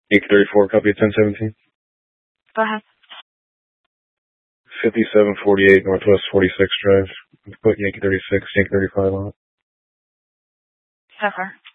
Yankee 34, copy of 1017. Go ahead. 5748 Northwest 46th Drive. Put Yankee 36, Yankee 35 on it. So far.